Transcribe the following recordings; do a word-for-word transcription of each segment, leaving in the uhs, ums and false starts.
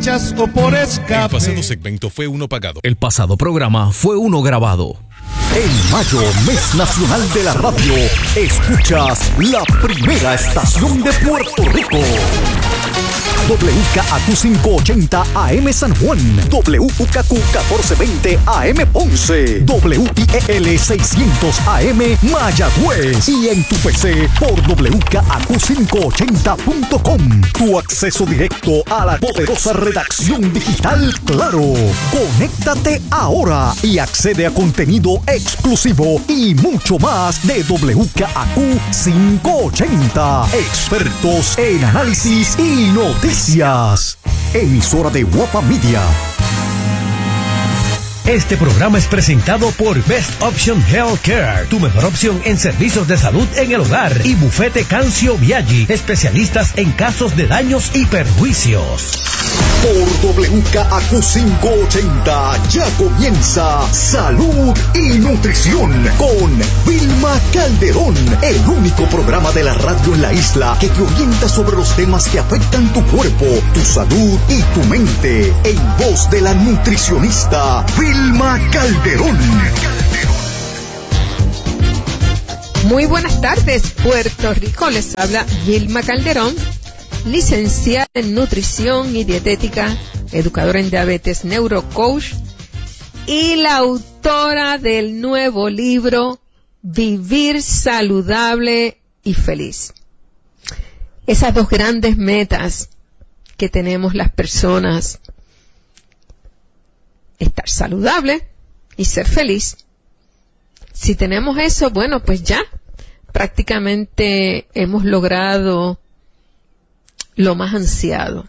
marchas o por escape. El pasado segmento fue uno pagado. El pasado programa fue uno grabado. En mayo, mes nacional de la radio, escuchas la primera estación de Puerto Rico. W K A Q quinientos ochenta A M San Juan, W K Q catorce veinte A M Ponce, W I E L seiscientos A M Mayagüez y en tu P C por W K A Q quinientos ochenta punto com. Tu acceso directo a la poderosa redacción digital Claro. Conéctate ahora y accede a contenido exclusivo y mucho más de W K A Q quinientos ochenta. Expertos en análisis y noticias. Emisora de Guapa Media. Este programa es presentado por Best Option Healthcare, tu mejor opción en servicios de salud en el hogar, y Bufete Cancio Viaggi, especialistas en casos de daños y perjuicios. Por W K A Q quinientos ochenta ya comienza Salud y Nutrición con Vilma Calderón, el único programa de la radio en la isla que te orienta sobre los temas que afectan tu cuerpo, tu salud y tu mente, en voz de la nutricionista Vilma Calderón. Muy buenas tardes, Puerto Rico. Les habla Vilma Calderón, licenciada en nutrición y dietética, educadora en diabetes, neurocoach y la autora del nuevo libro Vivir Saludable y Feliz. Esas dos grandes metas que tenemos las personas, estar saludable y ser feliz. Si tenemos eso, bueno, pues ya prácticamente hemos logrado lo más ansiado.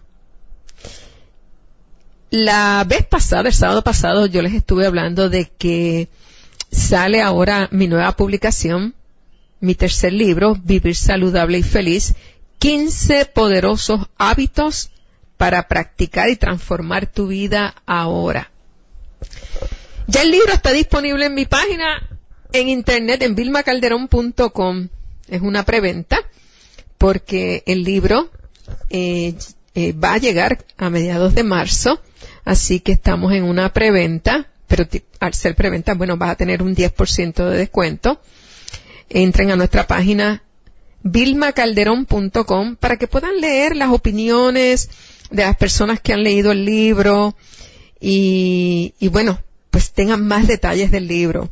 La vez pasada, el sábado pasado, yo les estuve hablando de que sale ahora mi nueva publicación, mi tercer libro, Vivir Saludable y Feliz, quince poderosos hábitos para practicar y transformar tu vida ahora. Ya el libro está disponible en mi página en internet, en vilma calderón punto com. Es una preventa, porque el libro Eh, eh, va a llegar a mediados de marzo, así que estamos en una preventa, pero t- al ser preventa, bueno, vas a tener un diez por ciento de descuento. Entren a nuestra página vilma calderón punto com para que puedan leer las opiniones de las personas que han leído el libro y, y bueno, pues tengan más detalles del libro.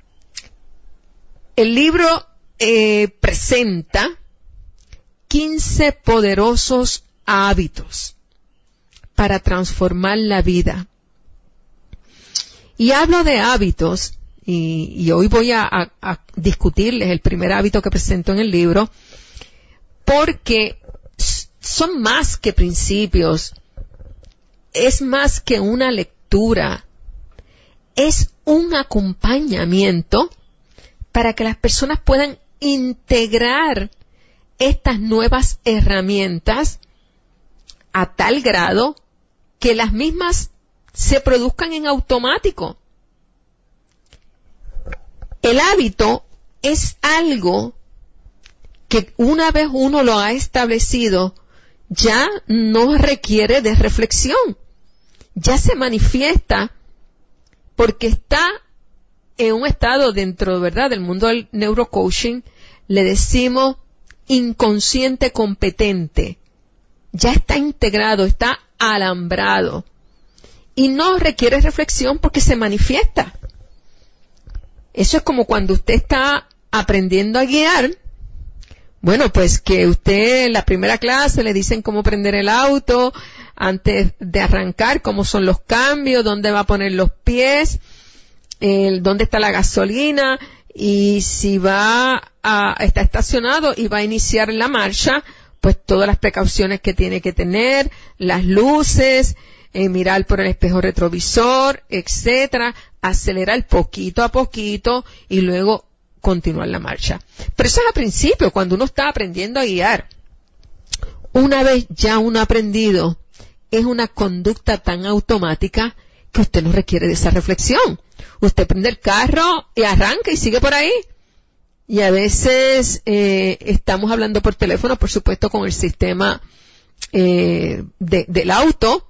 El libro eh, presenta quince poderosos hábitos para transformar la vida. Y hablo de hábitos, y, y hoy voy a, a, a discutirles el primer hábito que presento en el libro, porque son más que principios, es más que una lectura, es un acompañamiento para que las personas puedan integrar estas nuevas herramientas a tal grado que las mismas se produzcan en automático. El hábito es algo que una vez uno lo ha establecido, ya no requiere de reflexión, ya se manifiesta porque está en un estado dentro, ¿verdad?, del mundo del neurocoaching, le decimos inconsciente competente. Ya está integrado, está alambrado. Y no requiere reflexión porque se manifiesta. Eso es como cuando usted está aprendiendo a guiar. Bueno, pues que usted en la primera clase le dicen cómo prender el auto, antes de arrancar, cómo son los cambios, dónde va a poner los pies, el, dónde está la gasolina, y si va a, está estacionado y va a iniciar la marcha, pues todas las precauciones que tiene que tener, las luces, eh, mirar por el espejo retrovisor, etcétera, acelerar poquito a poquito y luego continuar la marcha. Pero eso es al principio, cuando uno está aprendiendo a guiar. Una vez ya uno ha aprendido, es una conducta tan automática que usted no requiere de esa reflexión. Usted prende el carro y arranca y sigue por ahí. Y a veces eh, estamos hablando por teléfono, por supuesto, con el sistema eh, de, del auto,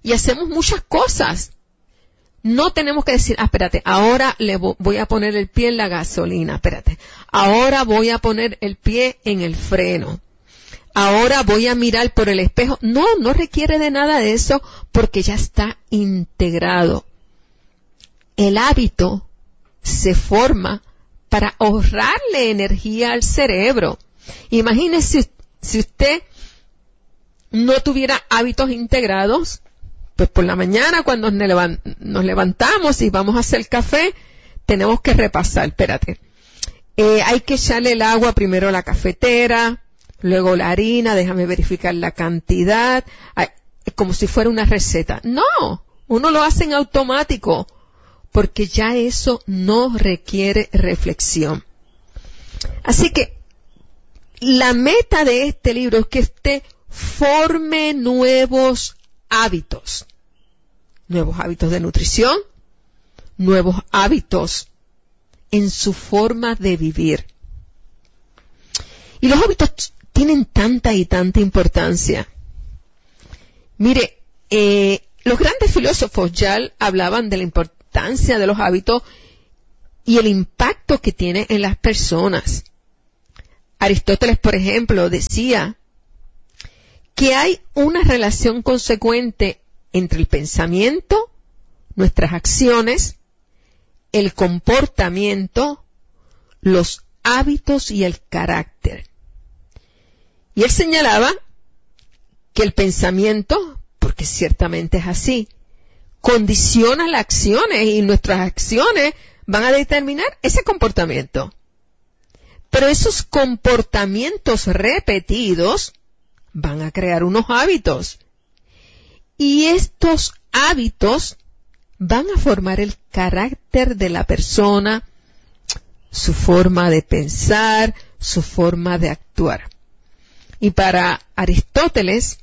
y hacemos muchas cosas. No tenemos que decir, ah, espérate, ahora le voy a poner el pie en la gasolina, espérate. Ahora voy a poner el pie en el freno. Ahora voy a mirar por el espejo. No, no requiere de nada de eso porque ya está integrado. El hábito se forma para ahorrarle energía al cerebro. Imagínese si usted no tuviera hábitos integrados. Pues por la mañana cuando nos levantamos y vamos a hacer café, tenemos que repasar, espérate. Eh, hay que echarle el agua primero a la cafetera, luego la harina, déjame verificar la cantidad, ay, como si fuera una receta. No, uno lo hace en automático, porque ya eso no requiere reflexión. Así que la meta de este libro es que usted forme nuevos hábitos, nuevos hábitos de nutrición, nuevos hábitos en su forma de vivir. Y los hábitos tienen tanta y tanta importancia. Mire, eh, los grandes filósofos ya hablaban de la importancia de los hábitos y el impacto que tiene en las personas. Aristóteles, por ejemplo, decía que hay una relación consecuente entre el pensamiento, nuestras acciones, el comportamiento, los hábitos y el carácter. Y él señalaba que el pensamiento, porque ciertamente es así, condiciona las acciones y nuestras acciones van a determinar ese comportamiento. Pero esos comportamientos repetidos van a crear unos hábitos. Y estos hábitos van a formar el carácter de la persona, su forma de pensar, su forma de actuar. Y para Aristóteles,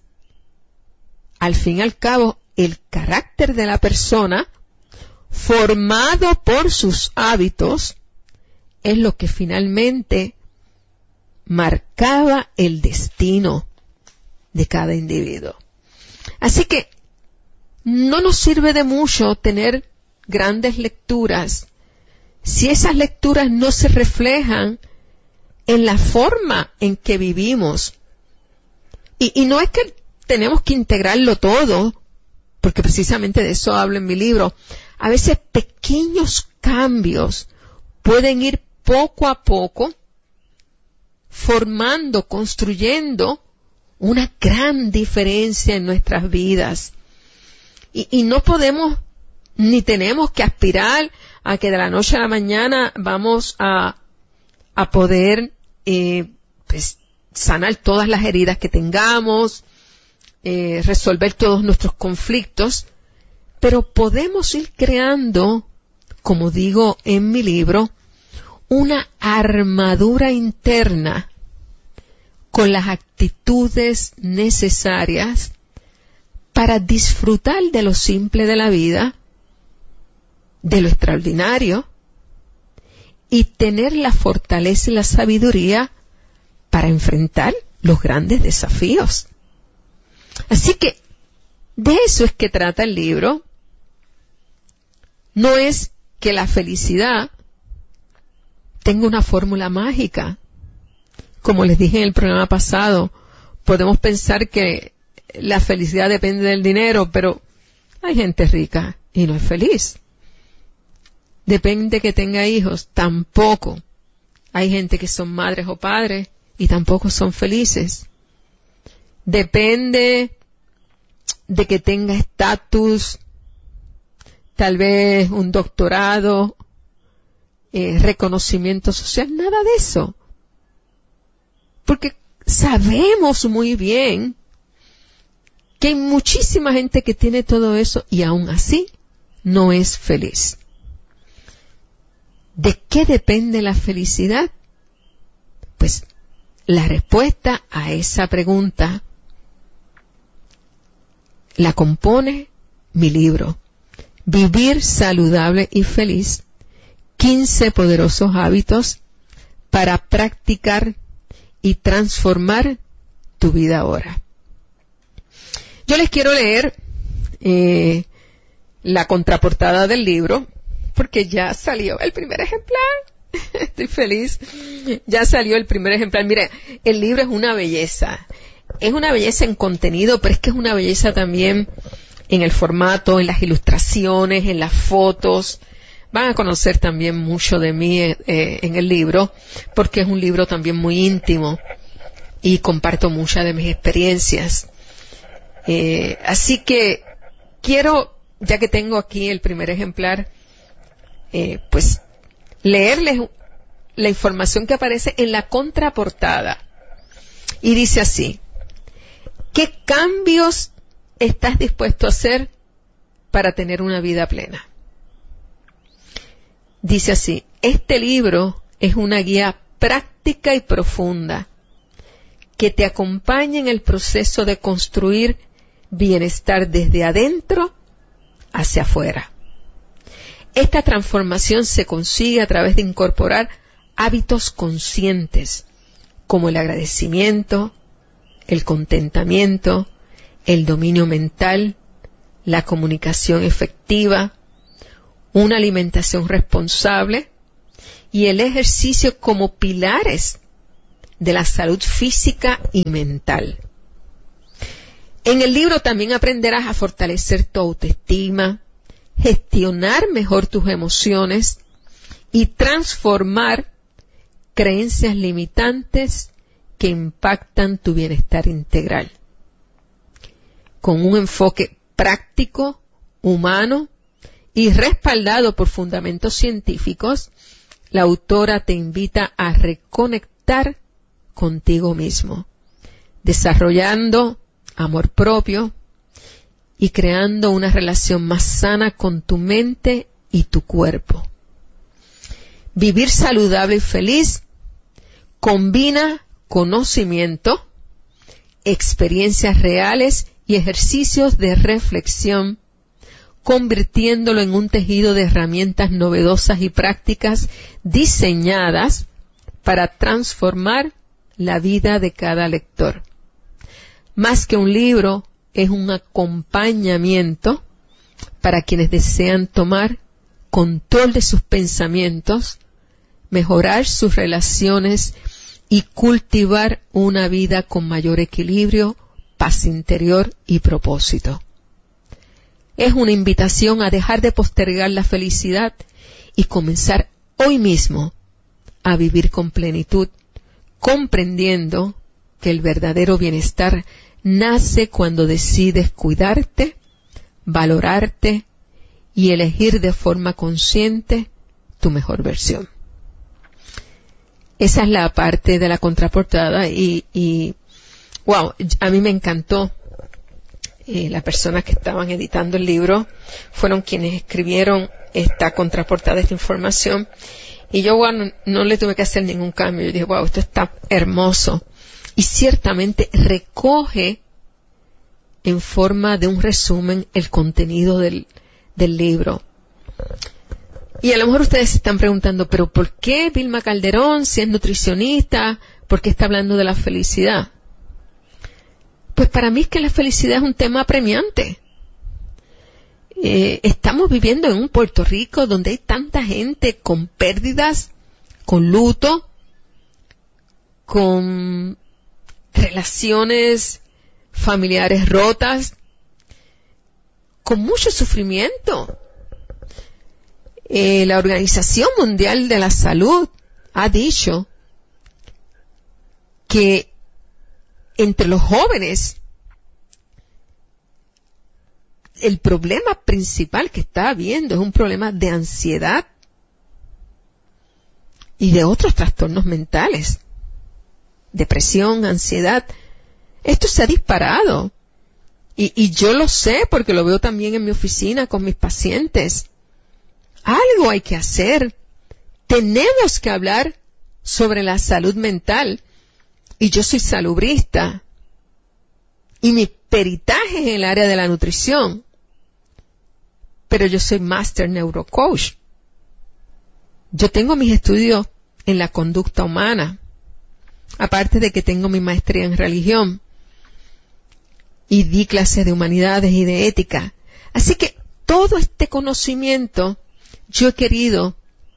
al fin y al cabo, el carácter de la persona, formado por sus hábitos, es lo que finalmente marcaba el destino de cada individuo. Así que no nos sirve de mucho tener grandes lecturas si esas lecturas no se reflejan en la forma en que vivimos. Y, y no es que tenemos que integrarlo todo, porque precisamente de eso hablo en mi libro. A veces pequeños cambios pueden ir poco a poco formando, construyendo una gran diferencia en nuestras vidas. Y, y no podemos ni tenemos que aspirar a que de la noche a la mañana vamos a, a poder eh, pues, sanar todas las heridas que tengamos, eh, resolver todos nuestros conflictos, pero podemos ir creando, como digo en mi libro, una armadura interna con las actitudes necesarias para disfrutar de lo simple de la vida, de lo extraordinario, y tener la fortaleza y la sabiduría para enfrentar los grandes desafíos. Así que de eso es que trata el libro. No es que la felicidad tenga una fórmula mágica. Como les dije en el programa pasado, podemos pensar que la felicidad depende del dinero, pero hay gente rica y no es feliz. Depende que tenga hijos, tampoco. Hay gente que son madres o padres y tampoco son felices. Depende de que tenga estatus, tal vez un doctorado, eh, reconocimiento social, nada de eso. Porque sabemos muy bien que hay muchísima gente que tiene todo eso y aún así no es feliz. ¿De qué depende la felicidad? Pues la respuesta a esa pregunta la compone mi libro, Vivir saludable y feliz, quince poderosos hábitos para practicar y transformar tu vida ahora. Yo les quiero leer eh, la contraportada del libro, porque ya salió el primer ejemplar. Estoy feliz. Ya salió el primer ejemplar. Mire, el libro es una belleza. Es una belleza en contenido, pero es que es una belleza también en el formato, en las ilustraciones, en las fotos. Van a conocer también mucho de mí eh, en el libro, porque es un libro también muy íntimo y comparto muchas de mis experiencias. Eh, así que quiero, ya que tengo aquí el primer ejemplar, eh, pues leerles la información que aparece en la contraportada. Y dice así: ¿qué cambios estás dispuesto a hacer para tener una vida plena? Dice así: este libro es una guía práctica y profunda que te acompaña en el proceso de construir bienestar desde adentro hacia afuera. Esta transformación se consigue a través de incorporar hábitos conscientes como el agradecimiento, el contentamiento, el dominio mental, la comunicación efectiva, una alimentación responsable y el ejercicio como pilares de la salud física y mental. En el libro también aprenderás a fortalecer tu autoestima, gestionar mejor tus emociones y transformar creencias limitantes que impactan tu bienestar integral. Con un enfoque práctico, humano y respaldado por fundamentos científicos, la autora te invita a reconectar contigo mismo, desarrollando amor propio y creando una relación más sana con tu mente y tu cuerpo. Vivir saludable y feliz combina conocimiento, experiencias reales y ejercicios de reflexión, convirtiéndolo en un tejido de herramientas novedosas y prácticas diseñadas para transformar la vida de cada lector. Más que un libro, es un acompañamiento para quienes desean tomar control de sus pensamientos, mejorar sus relaciones y cultivar una vida con mayor equilibrio, paz interior y propósito. Es una invitación a dejar de postergar la felicidad y comenzar hoy mismo a vivir con plenitud, comprendiendo que el verdadero bienestar nace cuando decides cuidarte, valorarte y elegir de forma consciente tu mejor versión. Esa es la parte de la contraportada y, y wow, a mí me encantó. Eh, las personas que estaban editando el libro fueron quienes escribieron esta contraportada, esta información. Y yo, bueno, no, no le tuve que hacer ningún cambio. Yo dije, wow, esto está hermoso. Y ciertamente recoge en forma de un resumen el contenido del, del libro. Y a lo mejor ustedes se están preguntando, pero ¿por qué Vilma Calderón, si es nutricionista, por qué está hablando de la felicidad? Pues para mí es que la felicidad es un tema apremiante. Eh, estamos viviendo en un Puerto Rico donde hay tanta gente con pérdidas, con luto, con relaciones familiares rotas, con mucho sufrimiento. Eh, la Organización Mundial de la Salud ha dicho que entre los jóvenes el problema principal que está habiendo es un problema de ansiedad y de otros trastornos mentales, depresión, ansiedad. Esto se ha disparado y, y yo lo sé porque lo veo también en mi oficina con mis pacientes. Algo hay que hacer. Tenemos que hablar sobre la salud mental. Y yo soy salubrista. Y mi peritaje es en el área de la nutrición. Pero yo soy Master Neurocoach. Yo tengo mis estudios en la conducta humana. Aparte de que tengo mi maestría en religión. Y di clases de humanidades y de ética. Así que todo este conocimiento yo he querido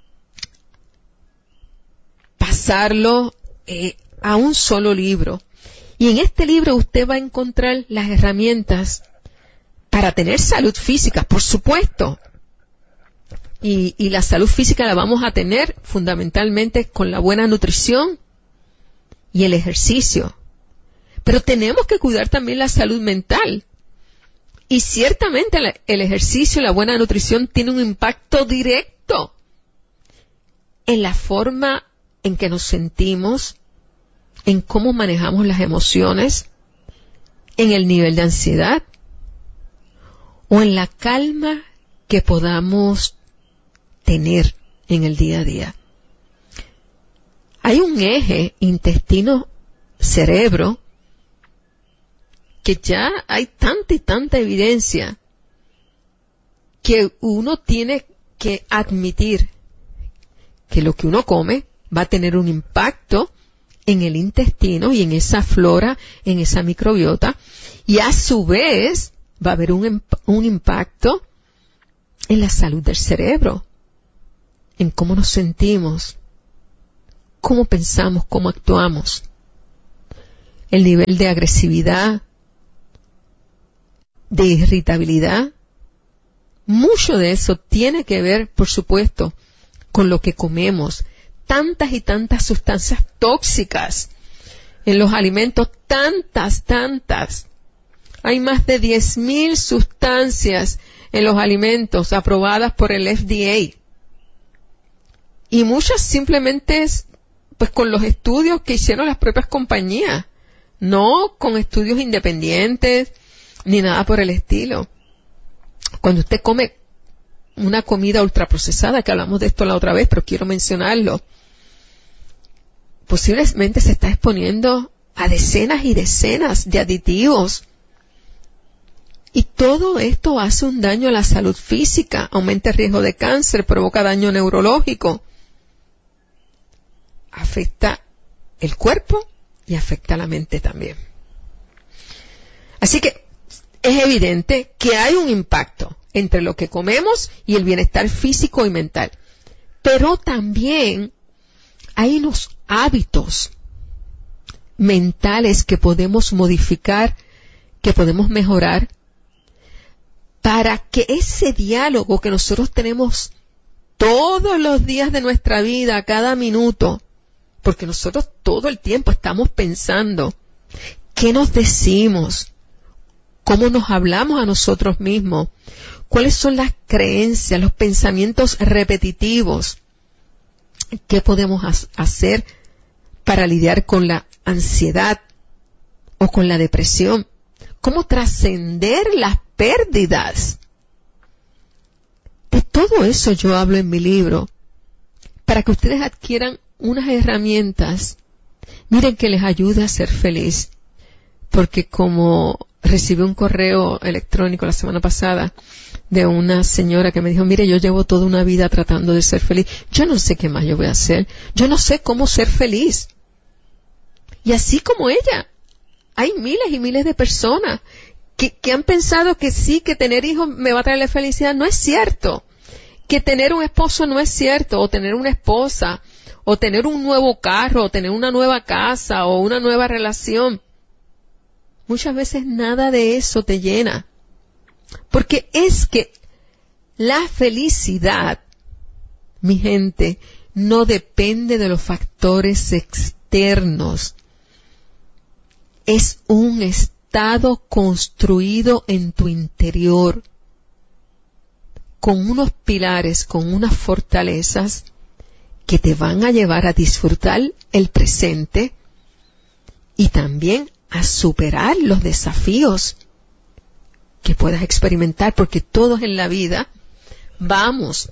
pasarlo eh, a un solo libro. Y en este libro usted va a encontrar las herramientas para tener salud física, por supuesto. Y, y la salud física la vamos a tener fundamentalmente con la buena nutrición y el ejercicio. Pero tenemos que cuidar también la salud mental. Y ciertamente la, el ejercicio y la buena nutrición tienen un impacto directo en la forma en que nos sentimos, en cómo manejamos las emociones, en el nivel de ansiedad o en la calma que podamos tener en el día a día. Hay un eje intestino-cerebro que ya hay tanta y tanta evidencia que uno tiene que admitir que lo que uno come va a tener un impacto en el intestino y en esa flora, en esa microbiota, y a su vez va a haber un, un impacto en la salud del cerebro, en cómo nos sentimos, cómo pensamos, cómo actuamos, el nivel de agresividad, de irritabilidad. Mucho de eso tiene que ver, por supuesto, con lo que comemos. Tantas y tantas sustancias tóxicas en los alimentos, tantas, tantas. Hay más de diez mil sustancias en los alimentos aprobadas por el F D A. Y muchas simplemente, pues con los estudios que hicieron las propias compañías, no con estudios independientes, ni nada por el estilo. Cuando usted come una comida ultraprocesada, que hablamos de esto la otra vez, pero quiero mencionarlo, posiblemente se está exponiendo a decenas y decenas de aditivos. Y todo esto hace un daño a la salud física, aumenta el riesgo de cáncer, provoca daño neurológico, afecta el cuerpo y afecta la mente también. Así que es evidente que hay un impacto entre lo que comemos y el bienestar físico y mental. Pero también hay unos hábitos mentales que podemos modificar, que podemos mejorar, para que ese diálogo que nosotros tenemos todos los días de nuestra vida, cada minuto, porque nosotros todo el tiempo estamos pensando, ¿qué nos decimos? ¿Cómo nos hablamos a nosotros mismos? ¿Cuáles son las creencias, los pensamientos repetitivos? ¿Qué podemos ha- hacer para lidiar con la ansiedad o con la depresión? ¿Cómo trascender las pérdidas? De todo eso yo hablo en mi libro, para que ustedes adquieran unas herramientas, miren, que les ayude a ser feliz. Porque como recibí un correo electrónico la semana pasada de una señora que me dijo, mire, yo llevo toda una vida tratando de ser feliz. Yo no sé qué más yo voy a hacer. Yo no sé cómo ser feliz. Y así como ella, hay miles y miles de personas que, que han pensado que sí, que tener hijos me va a traer la felicidad. No es cierto. Que tener un esposo no es cierto, o tener una esposa, o tener un nuevo carro, o tener una nueva casa, o una nueva relación. Muchas veces nada de eso te llena. Porque es que la felicidad, mi gente, no depende de los factores externos. Es un estado construido en tu interior, con unos pilares, con unas fortalezas que te van a llevar a disfrutar el presente y también a superar los desafíos que puedas experimentar, porque todos en la vida vamos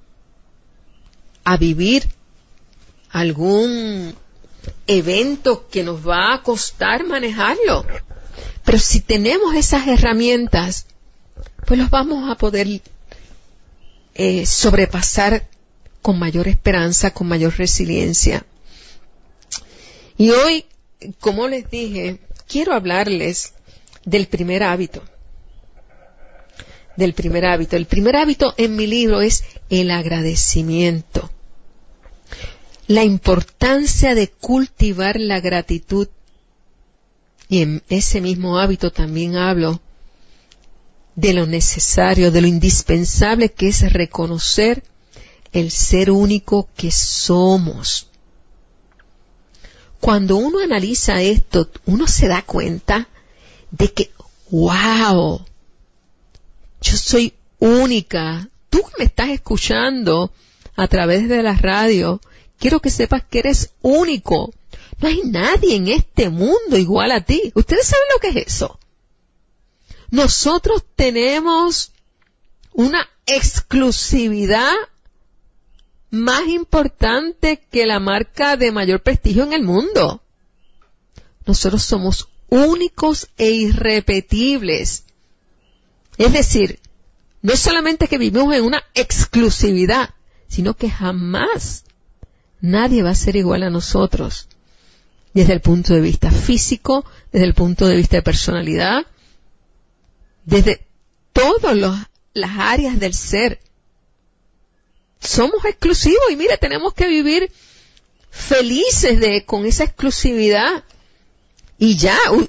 a vivir algún evento que nos va a costar manejarlo. Pero si tenemos esas herramientas, pues los vamos a poder eh, sobrepasar con mayor esperanza, con mayor resiliencia. Y hoy, como les dije, quiero hablarles del primer hábito. del primer hábito. El primer hábito en mi libro es el agradecimiento. La importancia de cultivar la gratitud. Y en ese mismo hábito también hablo de lo necesario, de lo indispensable que es reconocer el ser único que somos. Cuando uno analiza esto, uno se da cuenta de que, wow, yo soy única. Tú que me estás escuchando a través de la radio, quiero que sepas que eres único. No hay nadie en este mundo igual a ti. ¿Ustedes saben lo que es eso? Nosotros tenemos una exclusividad más importante que la marca de mayor prestigio en el mundo. Nosotros somos únicos e irrepetibles. Es decir, no es solamente que vivimos en una exclusividad, sino que jamás nadie va a ser igual a nosotros. Desde el punto de vista físico, desde el punto de vista de personalidad, desde todas las áreas del ser. Somos exclusivos y mira, tenemos que vivir felices de con esa exclusividad. Y ya,